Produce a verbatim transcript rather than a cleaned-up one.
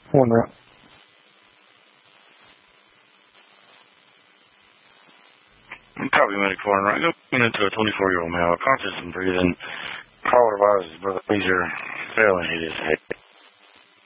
One route. Copy medic four, right? Going into a twenty-four-year-old male, conscious and breathing. Call advises, brother, please, you're failing. He is hit.